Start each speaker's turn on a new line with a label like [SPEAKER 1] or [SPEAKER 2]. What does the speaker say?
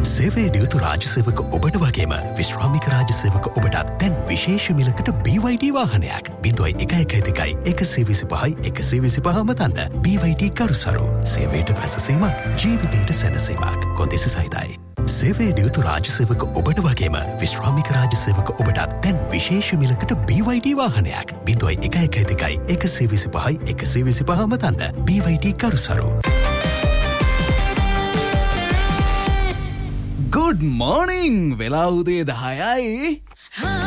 [SPEAKER 1] සේවයේ නියුතු රාජසේවක ඔබට වගේම විශ්‍රාමික රාජසේවක ඔබටත් දැන් විශේෂ මිලකට BYD වාහනයක් 011125 මතන්න. BYD කරුසරු සේවයට පැසසීමක් ජීවිතයට සැනසීමක් කොන්දෙසි සහිතයි. සේවයේ නියුතු රාජසේවක ඔබට වගේම විශ්‍රාමික රාජසේවක ඔබටත් දැන් විශේෂ මිලකට BYD වාහනයක් 011125 මතන්න. BYD කරුසරු.
[SPEAKER 2] Good morning! වෙලා උදේ 10යි.